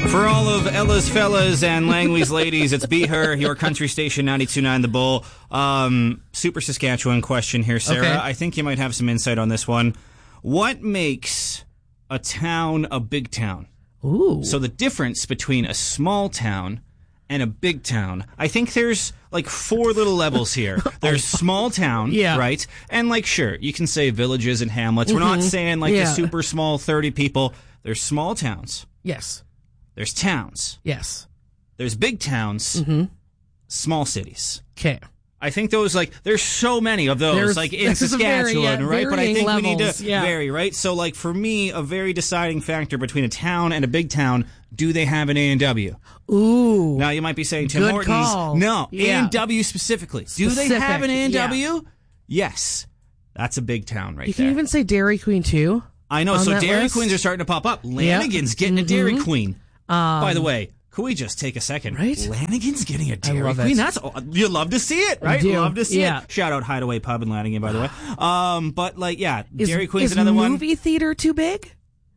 For all of Ella's fellas and Langley's ladies, it's Be Her, your country station, 92.9 The Bull. Super Saskatchewan question here, Sarah. Okay. I think you might have some insight on this one. What makes a town a big town? Ooh. So the difference between a small town and a big town, I think there's like 4 little levels here. There's small town, Yeah. right? And like, sure, you can say villages and hamlets. We're not saying like the super small 30 people. There's small towns. Yes. There's towns. Yes. There's big towns. Small cities. Okay. I think those, like, there's so many of those, There's- like, in there's Saskatchewan, right? But I think we need levels, to yeah. vary, right? So, like, for me, a very deciding factor between a town and a big town, do they have an A&W? Ooh. Now, you might be saying, Tim Good Hortons. call. No, Yeah. A&W specifically. Do they Specific, have an A&W? yeah. Yes. That's a big town right You there. can even say Dairy Queen, too. I know, on so that Dairy list. Queens are starting to pop up. Lanigan's getting a Dairy Queen. By the way, could we just take a second? Right? Lanigan's getting a Dairy love Queen. it. You love to see it, right? do. Love to see Yeah. it. Shout out Hideaway Pub in Lanigan, by the way. But like, yeah, Dairy Queen's is another one. movie theater too big?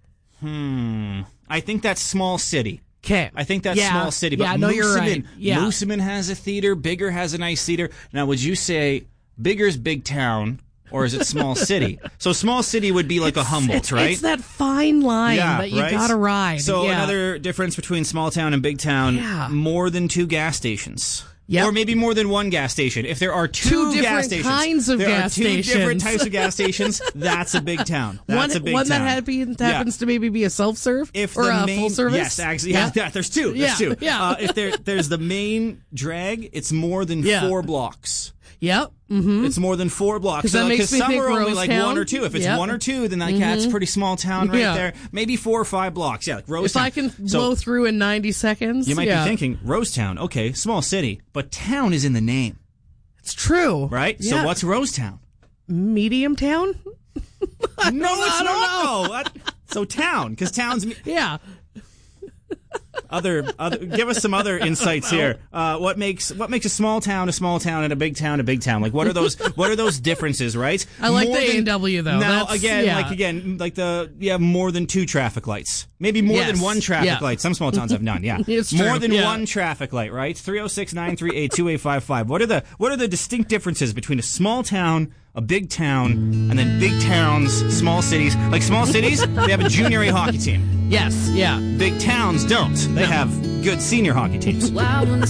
I think that's small city. Okay. I think that's small city. But yeah, no, you're right. Moosomin- Yeah. Moosomin has a theater. Bigger has a nice theater. Now, would you say Bigger's big town, or is it small city? So small city would be like a Humboldt, right? It's that fine line that you right? gotta ride. So yeah. another difference between small town and big town, Yeah. more than 2 gas stations. Yep. Or maybe more than 1 gas station. If there are 2 different gas stations, kinds of there gas are 2 different stations. types of gas stations, that's a big town. That's a big one town. that happens to maybe be a self-serve If or the a main, full service. yes, actually, yeah, there's 2. Yeah, There's 2. yeah. If there's the main drag, it's more than 4 blocks. Yep. Mm-hmm. It's more than 4 blocks. 'Cause that makes me some think are only like Rosetown. 1 or 2. If it's Yep. 1 or 2, then like, yeah, it's a pretty small town right Yeah. there. Maybe 4 or 5 blocks. Yeah, like If Rosetown. I can blow through in 90 seconds, You might yeah. be thinking, Rosetown, okay, small city, but town is in the name, It's true. right? Yeah. So what's Rosetown? Medium town? No, it's I don't not, though. What? So town, because town's... Yeah. Other, give us some other insights here. What makes a small town and a big town? Like, what are those differences, right? I like More the than- A&W, though. Now, That's- again, yeah. you have more than 2 traffic lights. Maybe more Yes. than 1 traffic Yeah. light. Some small towns have none, yeah. It's more true, than yeah. 1 traffic light, right? 306-938-2855. What are the distinct differences between a small town, a big town, and then big towns, small cities? Like small cities, they have a junior A hockey team. Yes. Yeah. Big towns don't. They have good senior hockey teams. Wild when the